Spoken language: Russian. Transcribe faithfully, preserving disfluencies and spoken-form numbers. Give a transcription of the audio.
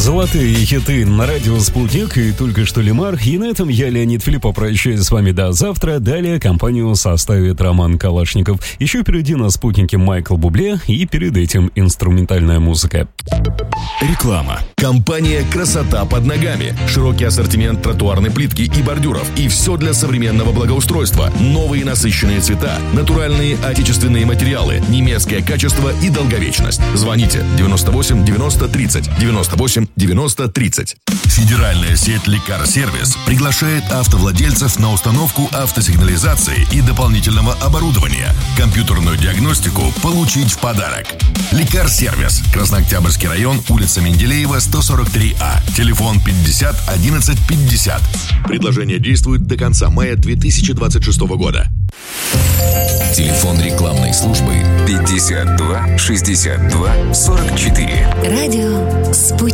Золотые хиты на радио «Спутник» и только что Лемар. И на этом я, Леонид Филиппов, прощаюсь с вами до завтра. Далее компанию составит Роман Калашников. Еще впереди на «Спутнике» Майкл Бубле и перед этим инструментальная музыка. Реклама. Компания «Красота под ногами». Широкий ассортимент тротуарной плитки и бордюров. И все для современного благоустройства. Новые насыщенные цвета, натуральные отечественные материалы, немецкое качество и долговечность. Звоните девяносто восемь девяносто тридцать девяносто восемь девяносто тридцать. Федеральная сеть «Лекар-сервис» приглашает автовладельцев на установку автосигнализации и дополнительного оборудования. Компьютерную диагностику получить в подарок. «Лекар-сервис». Краснооктябрьский район, улица Менделеева, сто сорок три А. Телефон пятьдесят одиннадцать пятьдесят. Предложение действует до конца мая две тысячи двадцать шестого года. Телефон рекламной службы пятьдесят два шестьдесят два сорок четыре. Радио «Спутник».